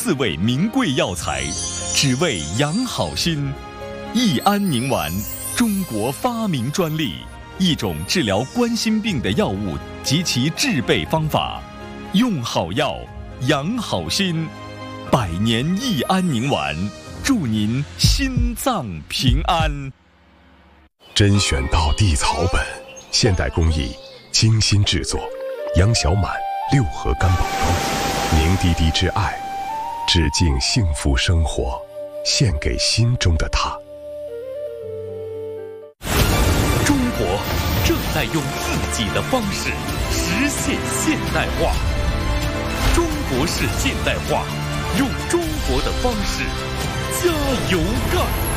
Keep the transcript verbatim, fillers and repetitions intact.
四味名贵药材，只为养好心。益安宁丸，中国发明专利，一种治疗冠心病的药物及其制备方法。用好药，养好心。百年益安宁丸，祝您心脏平安。 甄选到地草本，现代工艺，精心制作。杨小满六合干宝装，凝滴滴之爱，致敬幸福生活，献给心中的他。 中国正在用自己的方式实现现代化。中国式现代化，用中国的方式加油干！